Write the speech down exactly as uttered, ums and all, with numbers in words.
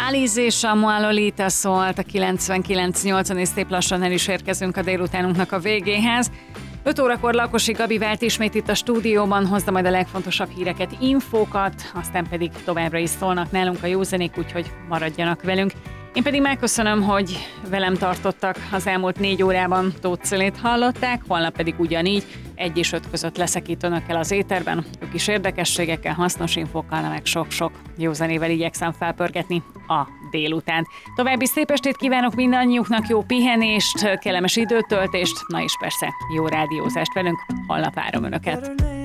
Alice és a Moi Lolita szólt a kilencvenkilenc nyolcon, és szép lassan el is érkezünk a délutánunknak a végéhez. öt órakor Lakosi Gabi vált ismét itt a stúdióban, hozza majd a legfontosabb híreket, infókat, aztán pedig továbbra is szólnak nálunk a jó zenék, úgyhogy maradjanak velünk. Én pedig megköszönöm, hogy velem tartottak az elmúlt négy órában. Tóth Szilét hallották, holnap pedig ugyanígy egy és öt között leszek itt önökkel az éterben. Ők is érdekességekkel, hasznos infókkal, meg sok-sok jó zenével igyekszem felpörgetni a délután. További szép estét kívánok mindannyiuknak, jó pihenést, kellemes időtöltést, na és persze jó rádiózást velünk. Holnap várom önöket.